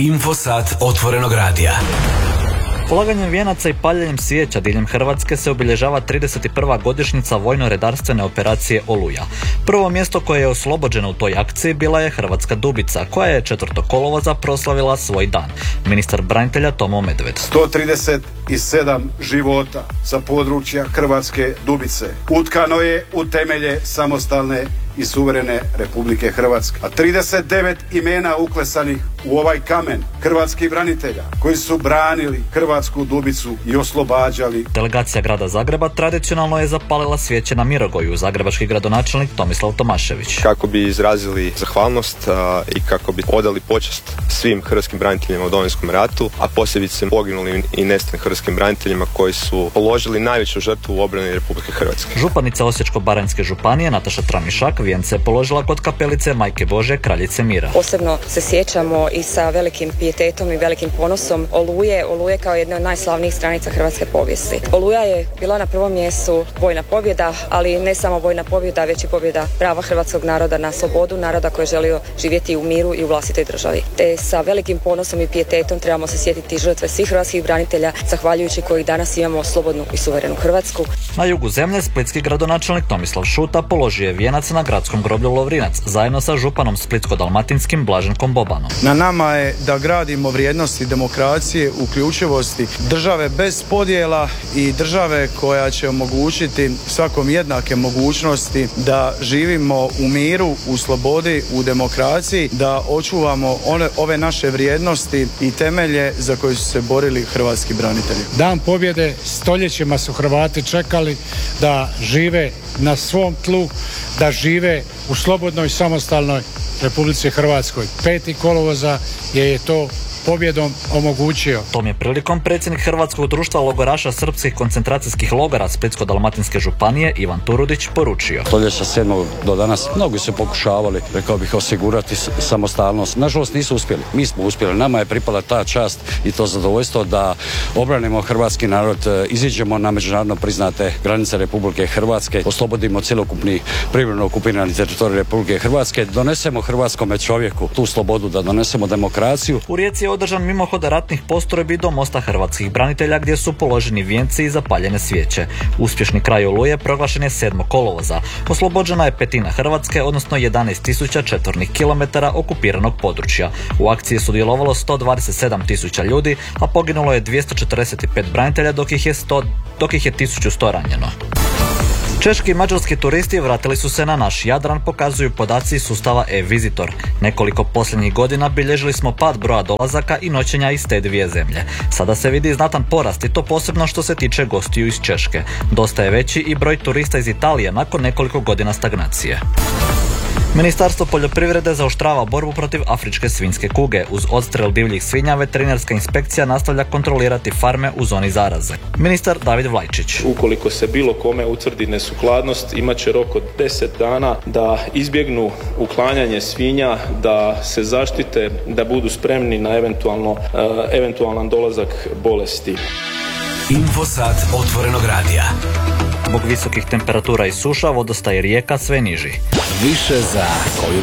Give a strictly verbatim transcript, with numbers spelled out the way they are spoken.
Infosat otvorenog radija. Polaganjem vijenaca i paljenjem svijeća diljem Hrvatske se obilježava trideset prva godišnjica vojno-redarstvene operacije Oluja. Prvo mjesto koje je oslobođeno u toj akciji bila je Hrvatska Dubica, koja je četvrtog kolovoza proslavila svoj dan. Ministar branitelja Tomo Medved. sto trideset sedam života sa područja Hrvatske Dubice utkano je u temelje samostalne i suverene Republike Hrvatske. A trideset devet imena uklesanih u ovaj kamen hrvatskih branitelja koji su branili Hrvatsku Dubicu i oslobađali. Delegacija grada Zagreba tradicionalno je zapalila svijeće na Mirogoju, zagrebački gradonačelnik Tomislav Tomašević. Kako bi izrazili zahvalnost a, i kako bi odali počast svim hrvatskim braniteljima u Domovinskom ratu, a posebice poginulim i nestalim hrvatskim braniteljima koji su položili najveću žrtvu u obrani Republike Hrvatske. Županica Osječko-baranjske županije Nataša Tramišak vijence je položila kod kapelice Majke Božje Kraljice mira. Posebno se sjećamo i sa velikim pijetetom i velikim ponosom Oluje, Oluje kao jedne od najslavnijih stranica hrvatske povijesti. Oluja je bila na prvom mjestu vojna pobjeda, ali ne samo vojna pobjeda, već i pobjeda prava hrvatskog naroda na slobodu, naroda koji je želio živjeti u miru i u vlastitoj državi. Te sa velikim ponosom i pijetetom trebamo se sjetiti žrtve svih hrvatskih branitelja, zahvaljujući kojih danas imamo slobodnu i suverenu Hrvatsku. Na jugu zemlje splitski gradonačelnik Tomislav Šuta položio je vijenac na gradskom groblju Lovrinac zajedno sa županom splitsko-dalmatinskim Blaženkom Bobanom. Na nama je da gradimo vrijednosti demokracije, uključivosti, države bez podjela i države koja će omogućiti svakom jednake mogućnosti da živimo u miru, u slobodi, u demokraciji, da očuvamo one, ove naše vrijednosti i temelje za koje su se borili hrvatski branitelji. Dan pobjede stoljećima su Hrvati čekali da žive na svom tlu, da žive u slobodnoj samostalnoj Republici Hrvatskoj. Peti kolovoza je to pobjedom omogućio. Tom je prilikom predsjednik Hrvatskog društva logoraša srpskih koncentracijskih logora Splitsko-dalmatinske županije Ivan Turudić poručio. Stoljeća sedmog do danas mnogi su pokušavali, rekao bih, osigurati samostalnost. Nažalost nisu uspjeli. Mi smo uspjeli. Nama je pripala ta čast i to zadovoljstvo da obranimo hrvatski narod, iziđemo na međunarodno priznate granice Republike Hrvatske, oslobodimo cjelokupni privremeno okupirani teritorij Republike Hrvatske, donesemo hrvatskome čovjeku tu slobodu, da donesemo demokraciju. U Rijeci je održan mimohod ratnih postrojbi do mosta hrvatskih branitelja gdje su položeni vijenci i zapaljene svijeće. Uspješni kraj Oluje proglašen je sedmog kolovoza. Oslobođena je petina Hrvatske, odnosno jedanaest tisuća četvornih kilometara okupiranog područja. U akciji je sudjelovalo sto dvadeset sedam tisuća ljudi, a poginulo je dvjesto četrdeset pet branitelja, dok ih je, sto, dok ih je tisuću sto ranjeno. Češki i mađarski turisti vratili su se na naš Jadran, pokazuju podaci iz sustava e-Visitor. Nekoliko posljednjih godina bilježili smo pad broja dolazaka i noćenja iz te dvije zemlje. Sada se vidi znatan porast i to posebno što se tiče gostiju iz Češke. Dosta je veći i broj turista iz Italije nakon nekoliko godina stagnacije. Ministarstvo poljoprivrede zaoštrava borbu protiv afričke svinjske kuge. Uz odstrel divljih svinja, veterinarska inspekcija nastavlja kontrolirati farme u zoni zaraze. Ministar David Vlajčić. Ukoliko se bilo kome utvrdi nesukladnost, imat će rok od deset dana da izbjegnu uklanjanje svinja, da se zaštite, da budu spremni na eventualno, uh, eventualan dolazak bolesti. Infosat otvorenog radija. Zbog visokih temperatura i suša vodostaj rijeka sve niži. Više za koju